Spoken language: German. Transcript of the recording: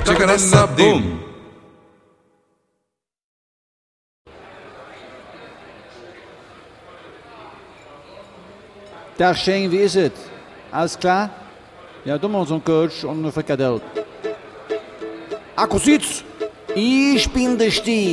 Chickarassa, boom. Tag Shane, wie ist es? Alles klar? Ja, du machst so einen Coach und eine Frikadelle. Akku Sitz, ich bin der Stier.